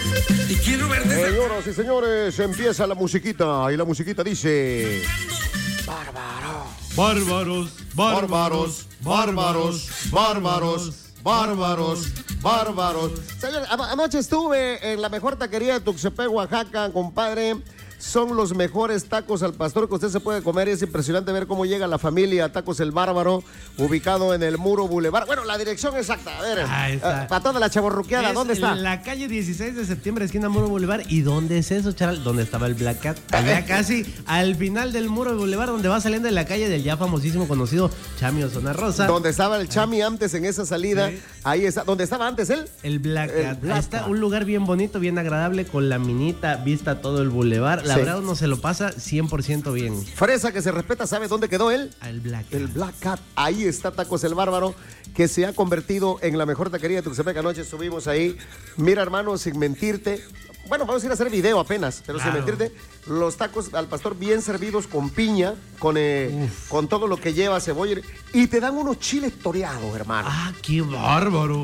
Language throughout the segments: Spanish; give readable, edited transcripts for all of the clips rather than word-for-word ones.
Y quiero ver de Señoras y señores, empieza la musiquita y la musiquita dice... Bárbaros, bárbaros, bárbaros, bárbaros, bárbaros, bárbaros. Señor, anoche estuve en la mejor taquería de Tuxtepec, Oaxaca, compadre. Son los mejores tacos al pastor que usted se puede comer. Es impresionante ver cómo llega la familia a Tacos El Bárbaro, ubicado en el Muro Boulevard. Bueno, la dirección exacta, a ver, para toda la chavorruqueada, ¿dónde está? En la calle 16 de septiembre, esquina Muro Boulevard. ¿Y dónde es eso, charal? ¿Dónde estaba el Black Cat? Allá casi al final del Muro Boulevard, donde va saliendo de la calle del ya famosísimo conocido Chami o Zona Rosa. Donde estaba el Chami antes en esa salida. Sí. Ahí está. ¿Dónde estaba antes él? El Black Cat. Ahí está un lugar bien bonito, bien agradable, con la minita, vista a todo el boulevard. La verdad uno se lo pasa 100% bien. Fresa que se respeta, ¿sabe dónde quedó él? El Black Cat. El Black Cat. Ahí está Tacos El Bárbaro, que se ha convertido en la mejor taquería de Tuxtepec. Anoche estuvimos ahí. Mira, hermano, sin mentirte. Bueno, vamos a ir a hacer video apenas, pero sin mentirte, los tacos al pastor bien servidos con piña, con todo lo que lleva, cebolla, y te dan unos chiles toreados, hermano. ¡Ah, qué bárbaro!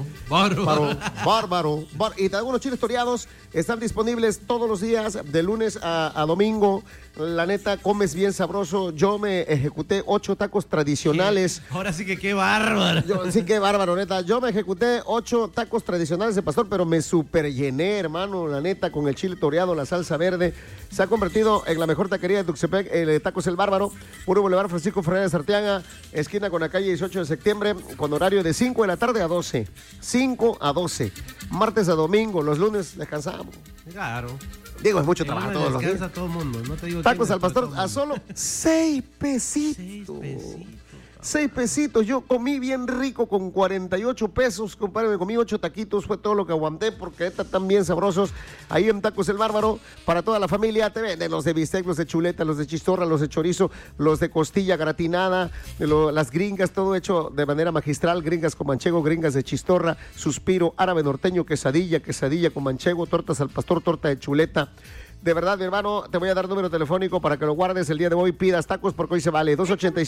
Bárbaro. Y te dan unos chiles toreados, están disponibles todos los días, de lunes a domingo. La neta, comes bien sabroso. Yo me ejecuté 8 tacos tradicionales. Ahora sí que qué bárbaro. Sí, qué bárbaro, neta. Yo me ejecuté 8 tacos tradicionales de pastor, pero me super llené, hermano, la neta, con el chile toreado, la salsa verde. Se ha convertido en la mejor taquería de Tuxtepec, el Tacos El Bárbaro, Puro Boulevard Francisco Fernández Arteaga, esquina con la calle 18 de septiembre, con horario de 5 de la tarde a 12. 5 a 12. Martes a domingo, los lunes descansamos. Claro. Digo, es mucho trabajo todos los días. Todo el mundo. No te digo tacos al pastor a solo 6 pesitos. 6 pesitos. Yo comí bien rico con 48 pesos, compadre. Me comí 8 taquitos. Fue todo lo que aguanté porque están bien sabrosos. Ahí en Tacos El Bárbaro, para toda la familia. Te venden los de bistec, los de chuleta, los de chistorra, los de chorizo, los de costilla gratinada, las gringas, todo hecho de manera magistral. Gringas con manchego, gringas de chistorra, suspiro, árabe norteño, quesadilla con manchego, tortas al pastor, torta de chuleta. De verdad, mi hermano, te voy a dar número telefónico para que lo guardes el día de hoy. Pidas tacos porque hoy se vale.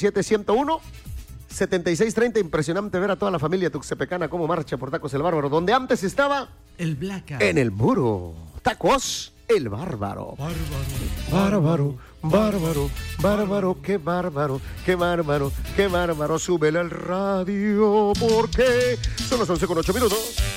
287-101-7630. Impresionante ver a toda la familia tuxtepecana cómo marcha por Tacos El Bárbaro, donde antes estaba el Black Cat. En el muro. Tacos El Bárbaro. Bárbaro, qué bárbaro. Súbele al radio porque son las 11:08.